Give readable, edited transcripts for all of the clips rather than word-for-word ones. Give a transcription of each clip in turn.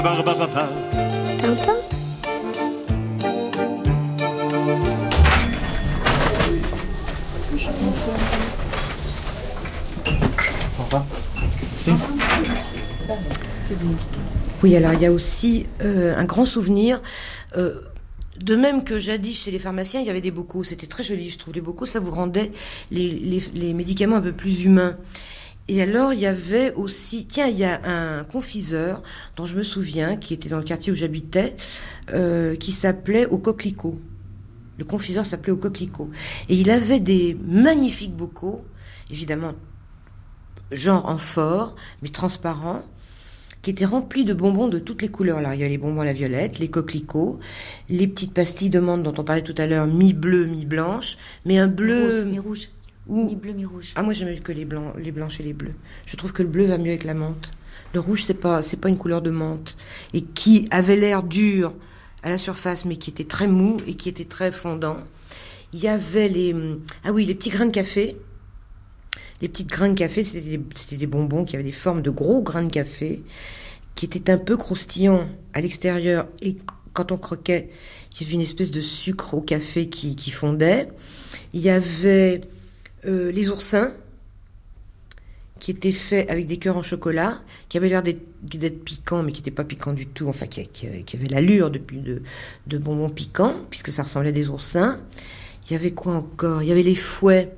Tintin. Oui, alors il y a aussi un grand souvenir. De même que jadis chez les pharmaciens, il y avait des bocaux. C'était très joli, je trouve. Les bocaux, ça vous rendait les médicaments un peu plus humains. Et alors, il y avait aussi... Tiens, il y a un confiseur dont je me souviens, qui était dans le quartier où j'habitais, qui s'appelait Au Coquelicot. Le confiseur s'appelait Au Coquelicot. Et il avait des magnifiques bocaux, évidemment, genre amphore, mais transparents, qui étaient remplis de bonbons de toutes les couleurs. Alors, il y avait les bonbons à la violette, les coquelicots, les petites pastilles de menthe dont on parlait tout à l'heure, mi-bleu, mi-blanche, mais un bleu... Mi-rouge. Ou... Mi-bleu, mi-rouge. Ah, moi, j'aime que les blanches et les bleus. Je trouve que le bleu va mieux avec la menthe. Le rouge, c'est pas une couleur de menthe. Et qui avait l'air dur à la surface, mais qui était très mou et qui était très fondant. Il y avait les petits grains de café. Les petites grains de café, c'était des bonbons qui avaient des formes de gros grains de café, qui étaient un peu croustillants à l'extérieur. Et quand on croquait, il y avait une espèce de sucre au café qui fondait. Il y avait les oursins, qui étaient faits avec des cœurs en chocolat, qui avaient l'air d'être piquants, mais qui n'étaient pas piquants du tout, enfin qui avaient l'allure de bonbons piquants, puisque ça ressemblait à des oursins. Il y avait quoi encore ? Il y avait les fouets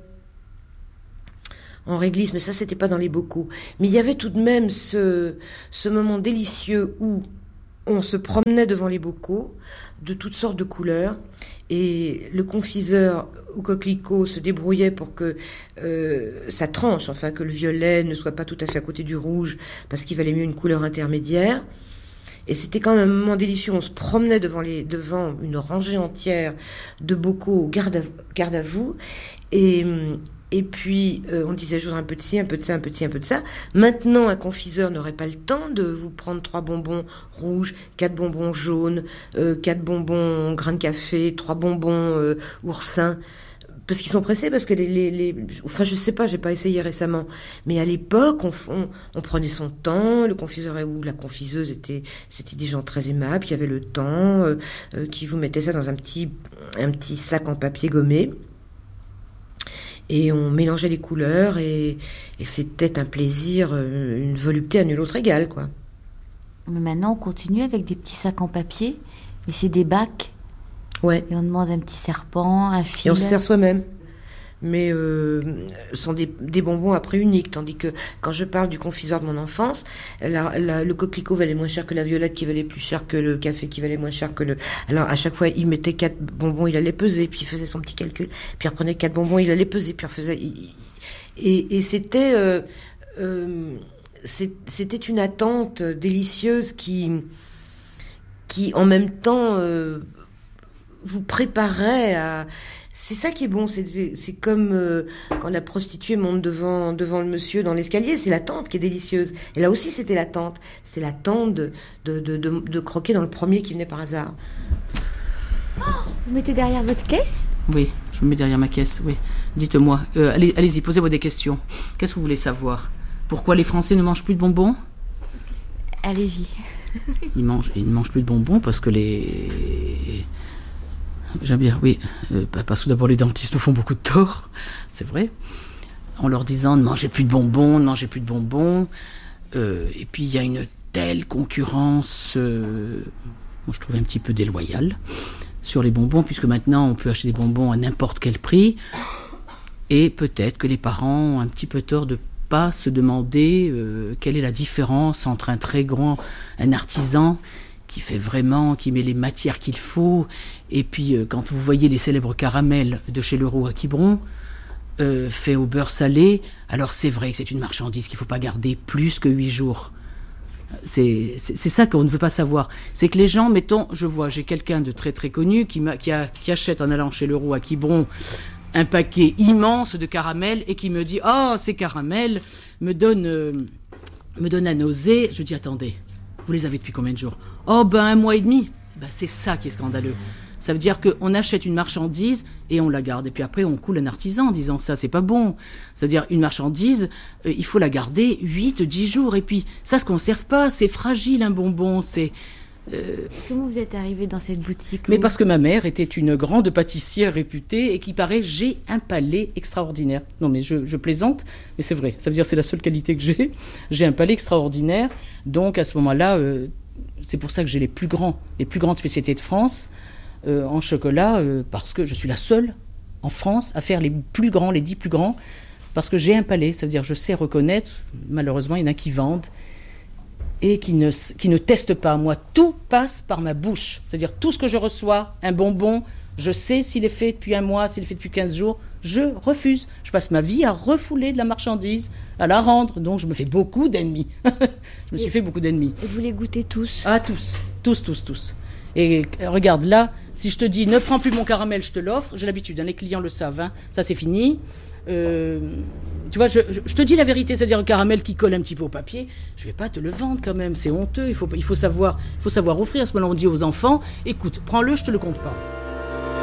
en réglisse, mais ça, c'était pas dans les bocaux. Mais il y avait tout de même ce moment délicieux où on se promenait devant les bocaux de toutes sortes de couleurs, et le confiseur au coquelicot se débrouillait pour que ça tranche, enfin que le violet ne soit pas tout à fait à côté du rouge, parce qu'il valait mieux une couleur intermédiaire. Et c'était quand même un moment délicieux. On se promenait devant une rangée entière de bocaux, garde à vous, et puis, on disait toujours un peu de ci, un peu de ça, un peu de ci, un peu de ça. Maintenant, un confiseur n'aurait pas le temps de vous prendre 3 bonbons rouges, 4 bonbons jaunes, 4 bonbons grains de café, 3 bonbons oursins. Parce qu'ils sont pressés, parce que enfin, je sais pas, j'ai pas essayé récemment. Mais à l'époque, on prenait son temps. Le confiseur ou la confiseuse c'était des gens très aimables, qui avaient le temps, qui vous mettaient ça dans un petit sac en papier gommé. Et on mélangeait les couleurs, et c'était un plaisir, une volupté à nul autre égal, quoi. Mais maintenant, on continue avec des petits sacs en papier, mais c'est des bacs. Ouais. Et on demande un petit serpent, un fil. Et on se sert soi-même. Mais ce sont des bonbons à prix unique, tandis que quand je parle du confiseur de mon enfance, le coquelicot valait moins cher que la violette, qui valait plus cher que le café, qui valait moins cher que le... Alors à chaque fois, il mettait 4 bonbons, il allait peser, puis il faisait son petit calcul, puis il reprenait 4 bonbons, il allait peser, puis il refaisait... Et c'était une attente délicieuse qui en même temps vous préparait à... C'est ça qui est bon, c'est comme quand la prostituée monte devant le monsieur dans l'escalier, c'est l'attente qui est délicieuse. Et là aussi, c'était l'attente de croquer dans le premier qui venait par hasard. Oh, vous mettez derrière votre caisse ? Oui, je me mets derrière ma caisse, oui. Dites-moi, allez-y, posez-moi des questions. Qu'est-ce que vous voulez savoir ? Pourquoi les Français ne mangent plus de bonbons ? Allez-y. Ils ne mangent plus de bonbons parce que J'aime bien, oui. Parce que d'abord, les dentistes nous font beaucoup de tort, c'est vrai. En leur disant, ne mangez plus de bonbons, ne mangez plus de bonbons. Et puis, il y a une telle concurrence, moi, je trouve un petit peu déloyale, sur les bonbons, puisque maintenant, on peut acheter des bonbons à n'importe quel prix. Et peut-être que les parents ont un petit peu tort de pas se demander quelle est la différence entre un artisan qui met les matières qu'il faut, et puis quand vous voyez les célèbres caramels de chez Leroux à Quiberon, faits au beurre salé, alors c'est vrai que c'est une marchandise qu'il ne faut pas garder plus que 8 jours. C'est ça qu'on ne veut pas savoir. C'est que les gens, mettons, j'ai quelqu'un de très très connu qui achète en allant chez Leroux à Quiberon un paquet immense de caramels et qui me dit « Oh, ces caramels me donnent la nausée. » Je dis « Attendez, vous les avez depuis combien de jours ? » « Oh, 1 mois et demi. » C'est ça qui est scandaleux. Ça veut dire qu'on achète une marchandise et on la garde. Et puis après, on coule un artisan en disant ça, c'est pas bon. C'est-à-dire, une marchandise, il faut la garder 8-10 jours. Et puis, ça se conserve pas, c'est fragile un bonbon, c'est... Comment vous êtes arrivé dans cette boutique? Mais parce que ma mère était une grande pâtissière réputée et qui paraît, j'ai un palais extraordinaire. Non mais je plaisante, mais c'est vrai. Ça veut dire c'est la seule qualité que j'ai. J'ai un palais extraordinaire. Donc à ce moment-là, c'est pour ça que j'ai les plus grandes spécialités de France en chocolat, parce que je suis la seule en France à faire les 10 plus grands, parce que j'ai un palais. Ça veut dire je sais reconnaître. Malheureusement, il y en a qui vendent et qui ne testent pas. Moi, tout passe par ma bouche. C'est-à-dire, tout ce que je reçois, un bonbon, je sais s'il est fait depuis un mois, s'il est fait depuis 15 jours, je refuse. Je passe ma vie à refouler de la marchandise, à la rendre. Donc, je me fais beaucoup d'ennemis. Je me suis fait beaucoup d'ennemis. Et vous les goûtez tous? Ah, tous. Et regarde, là, si je te dis, ne prends plus mon caramel, je te l'offre, j'ai l'habitude, les clients le savent, hein. Ça c'est fini. Tu vois, je te dis la vérité, c'est-à-dire le caramel qui colle un petit peu au papier, je vais pas te le vendre quand même, c'est honteux, il faut savoir offrir. À ce moment-là, on dit aux enfants, écoute, prends-le, je te le compte pas.